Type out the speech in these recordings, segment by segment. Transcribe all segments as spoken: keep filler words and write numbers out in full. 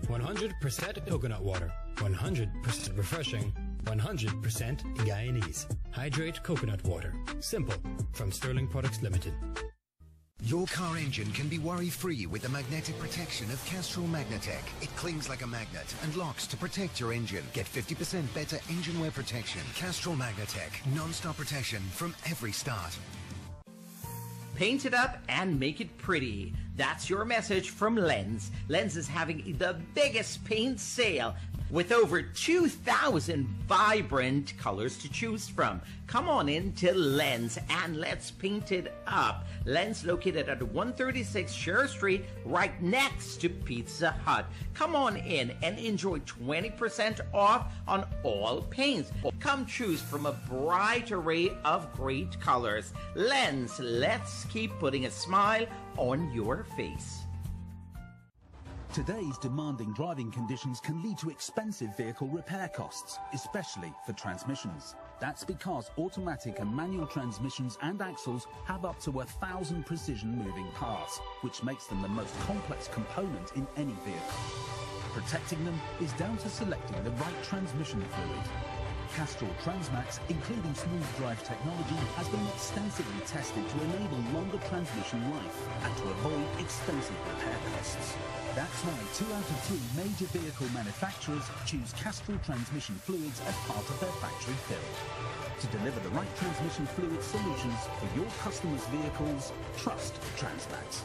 one hundred percent coconut water, one hundred percent refreshing, one hundred percent Guyanese. Hydrate coconut water. Simple. From Sterling Products Limited. Your car engine can be worry-free with the magnetic protection of Castrol Magnatec. It clings like a magnet and locks to protect your engine. Get fifty percent better engine wear protection. Castrol Magnatec. Non-stop protection from every start. Paint it up and make it pretty. That's your message from Lens. Lens is having the biggest paint sale with over two thousand vibrant colors to choose from. Come on in to Lens and let's paint it up. Lens located at one thirty-six Sher Street, right next to Pizza Hut. Come on in and enjoy twenty percent off on all paints. Come choose from a bright array of great colors. Lens, let's keep putting a smile on your face. Today's demanding driving conditions can lead to expensive vehicle repair costs, especially for transmissions. That's because automatic and manual transmissions and axles have up to a thousand precision moving parts, which makes them the most complex component in any vehicle. Protecting them is down to selecting the right transmission fluid. Castrol Transmax, including smooth drive technology, has been extensively tested to enable longer transmission life and to avoid expensive repair costs. That's why two out of three major vehicle manufacturers choose Castrol transmission fluids as part of their factory build. To deliver the right transmission fluid solutions for your customers' vehicles, trust Transmax.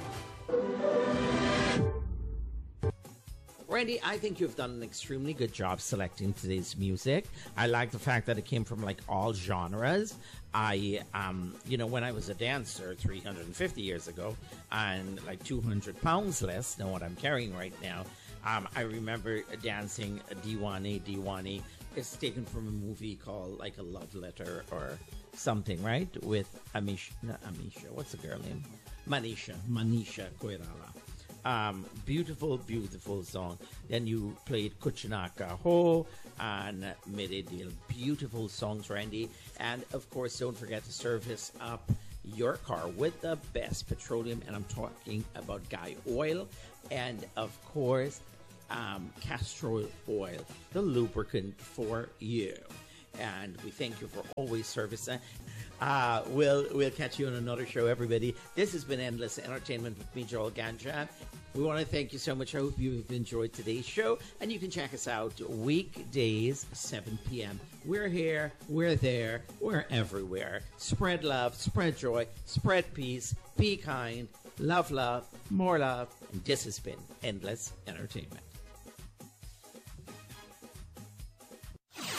Randy, I think you've done an extremely good job selecting today's music. I like the fact that it came from like all genres. I, um, you know, when I was a dancer three hundred fifty years ago and like two hundred pounds less than what I'm carrying right now, um, I remember dancing Diwani Diwani. It's taken from a movie called like A Love Letter or something, right? With Amisha, not Amisha, what's the girl name? Manisha, Manisha Koirala. Um, beautiful, beautiful song. Then you played Kuchinaka Ho and Mere Dil. Beautiful songs, Randy. And of course, don't forget to service up your car with the best petroleum. And I'm talking about Guy Oil. And of course, um, Castrol Oil, the lubricant for you. And we thank you for always servicing. Uh, we'll we'll catch you on another show, everybody. This has been Endless Entertainment with me, Joel Ganja. We want to thank you so much. I hope you've enjoyed today's show. And you can check us out weekdays, seven p.m. We're here, we're there, we're everywhere. Spread love, spread joy, spread peace, be kind, love love, more love. And this has been Endless Entertainment.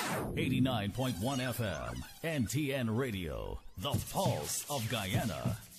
eighty-nine point one F M, N T N Radio, the pulse of Guyana.